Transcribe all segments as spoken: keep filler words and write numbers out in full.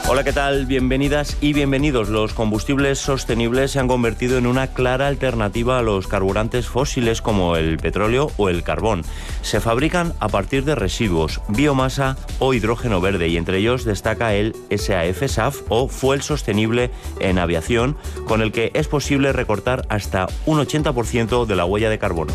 Hola, ¿qué tal? Bienvenidas y bienvenidos. Los combustibles sostenibles se han convertido en una clara alternativa a los carburantes fósiles como el petróleo o el carbón. Se fabrican a partir de residuos, biomasa o hidrógeno verde, y entre ellos destaca el S A F S A F o Fuel Sostenible en Aviación, con el que es posible recortar hasta un ochenta por ciento de la huella de carbono.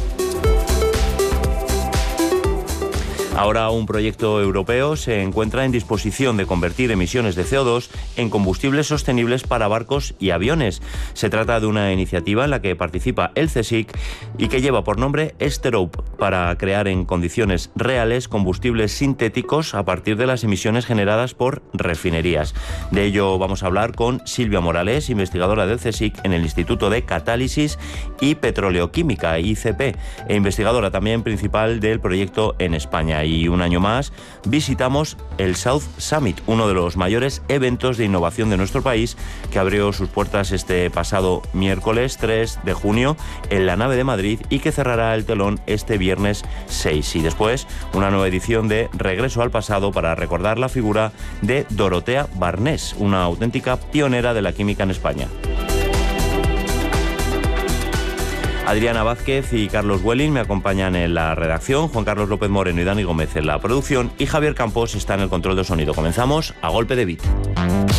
Ahora un proyecto europeo se encuentra en disposición de convertir emisiones de C O dos en combustibles sostenibles para barcos y aviones. Se trata de una iniciativa en la que participa el CSIC y que lleva por nombre Sterope, para crear en condiciones reales combustibles sintéticos a partir de las emisiones generadas por refinerías. De ello vamos a hablar con Silvia Morales, investigadora del CSIC en el Instituto de Catálisis y Petroleoquímica, I C P, e investigadora también principal del proyecto en España. Y un año más visitamos el South Summit, uno de los mayores eventos de innovación de nuestro país, que abrió sus puertas este pasado miércoles tres de junio en la nave de Madrid y que cerrará el telón este viernes seis. Y después una nueva edición de Regreso al Pasado para recordar la figura de Dorotea Barnés, una auténtica pionera de la química en España. Adriana Vázquez y Carlos Welling me acompañan en la redacción, Juan Carlos López Moreno y Dani Gómez en la producción, y Javier Campos está en el control de sonido. Comenzamos a golpe de beat.